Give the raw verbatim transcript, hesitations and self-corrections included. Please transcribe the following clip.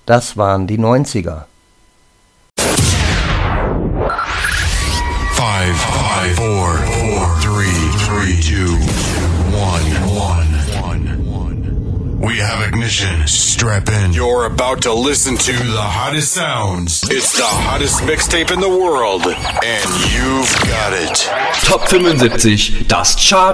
Das waren die neunziger. Five, five, four, four, three, three, two, one, one, one. We have ignition. Strap in. You're about to listen to the hottest sounds. It's the hottest mixtape in the world. And you've got it. Top fünfundsiebzig, das Chart